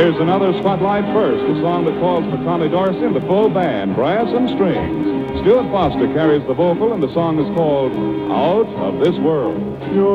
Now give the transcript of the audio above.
Here's another Spotlight First, a song that calls for Tommy Dorsey and the full band, brass and strings. Stuart Foster carries the vocal, and the song is called Out of This World.